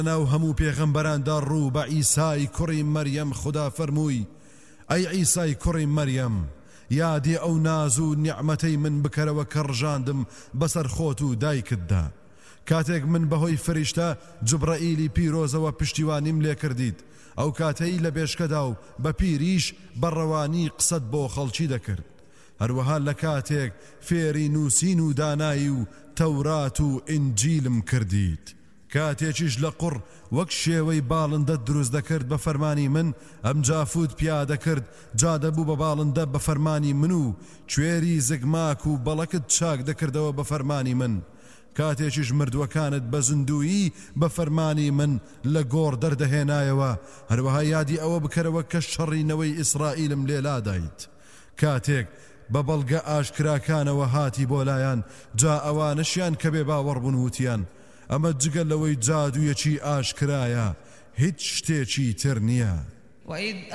ناو هەموو پێغەمبەراندا ڕوو بە عیسای کوڕی مەریەم خدا فەرمووی ئەی عیسای کوڕی مەریەم یادی ئەو ناز و نیعمەتەی من بکەرەوە کە ڕژاندم بەسەر خۆت و دایکتدا کاتێک من بەهۆی فریشتە جوبرەئیلی پیرۆزەوە پشتیوانیم لێ کردیت ئەو کاتەی لە بێشکەدا و بە پیریش بەڕەوانی قسەت بۆ خەڵکی دەکرد هەروەها لە کاتێک فێری نووسین و دانایی و تەورات و ئینجیلم کردیت کاتێکیش لە قوڕ وەک شێوەی باڵندە دروست دەکرد بە فەرمانی من ئەم جافوت پیادە کرد جا دەبوو بە باڵندە بە فەرمانی من و کوێری زگماک و بەڵەکت چاک دەکردەوە بە فەرمانی من کاتێکیش مردووەکانت بە زندویی بە فەرمانی من لە گۆڕ دەردەهێنایەوە هەروەها یادی ئەوە بکەرەوە کە شەڕینەوەی ئیسرائیلم لێلادایت کاتێک بە بەڵگە ئاشکراکانەوە هاتی بۆ لایەن جا ئەوانەشیان کە بێ باوەڕبوون وتیان ئەمە جگە لەوەی جادوویەکی ئاشکرایە هیچ شتێکی تر نییە